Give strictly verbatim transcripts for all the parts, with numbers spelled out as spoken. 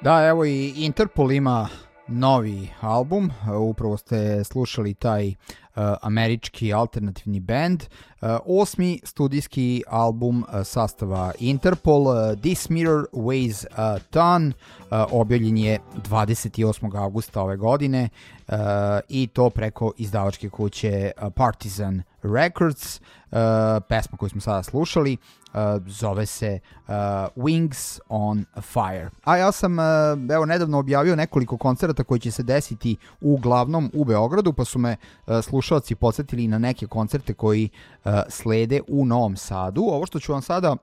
Da, evo i Interpol ima novi album, upravo ste slušali taj uh, američki alternativni band, uh, osmi studijski album uh, sastava Interpol, uh, This Mirror Weighs a Ton, uh, objavljen je dvadeset osmog avgusta ove godine uh, i to preko izdavačke kuće uh, Partizan Records. Uh, pesma koju smo sada slušali Uh, zove se uh, Wings on Fire. A ja sam uh, evo nedavno objavio nekoliko koncerata koji će se desiti uglavnom u Beogradu, pa su me uh, slušalci podsjetili na neke koncerte koji uh, slede u Novom Sadu. Ovo što ću vam sada uh,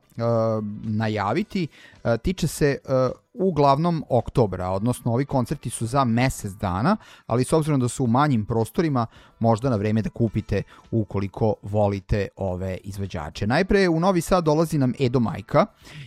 najaviti uh, tiče se uh, uglavnom oktobra, odnosno ovi koncerti su za mesec dana, ali s obzirom da su u manjim prostorima, možda na vreme da kupite ukoliko volite ove izvođače. Najpre u Novi Sad dolazi nam Edo Majka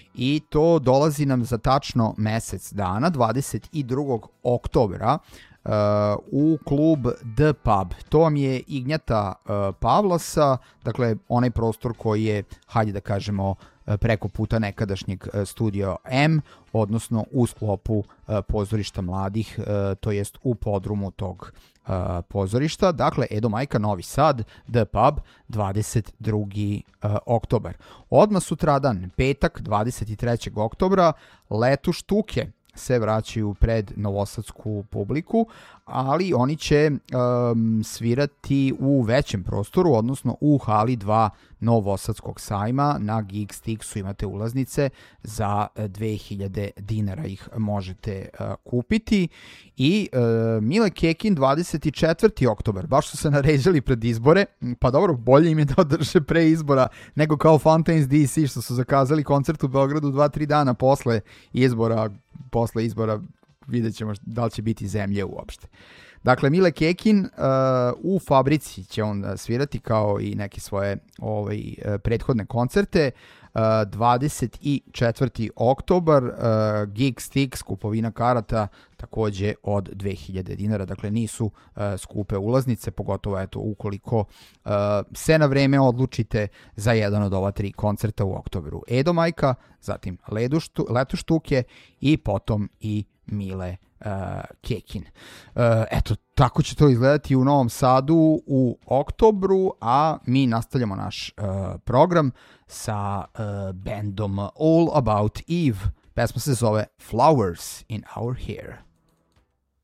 i to dolazi nam za tačno mesec dana, dvadeset drugog oktobra, Uh, u klub The Pub. To vam je Ignjata uh, Pavlasa, dakle onaj prostor koji je, hajde da kažemo, uh, preko puta nekadašnjeg uh, Studio M, odnosno u sklopu uh, pozorišta mladih, uh, to jest u podrumu tog uh, pozorišta. Dakle, Edo Majka, Novi Sad, The Pub, dvadeset drugi oktobar. Odmah sutradan, petak, dvadeset trećeg oktobra, Letu štuke se vraćaju pred novosadsku publiku, ali oni će um, svirati u većem prostoru, odnosno u hali dva Novosadskog sajma. Na Geekstixu imate ulaznice za dve hiljade dinara, ih možete uh, kupiti. I uh, Mile Kekin, dvadeset četvrti oktobar, baš su se naređali pred izbore, pa dobro, bolje im je da održe pre izbora nego kao Fountains D C što su zakazali koncert u Beogradu dva tri dana posle izbora. Posle izbora vidjet ćemo da li će biti zemlje uopšte. Dakle, Mile Kekin uh, u Fabrici će on svirati kao i neke svoje ovaj, prethodne koncerte. Uh, dvadeset četvrti oktobar, uh, Geekstix, kupovina karata takođe od dve hiljade dinara, dakle nisu uh, skupe ulaznice, pogotovo eto ukoliko uh, se na vreme odlučite za jedan od ova tri koncerta u oktobru. Edo Majka, zatim Ledu štu, Letu štuke i potom i Mile uh, Kekin. Uh, eto, tako će to izgledati u Novom Sadu u oktobru, a mi nastavljamo naš uh, program sa uh, bandom All About Eve. Pesma se zove Flowers in Our Hair.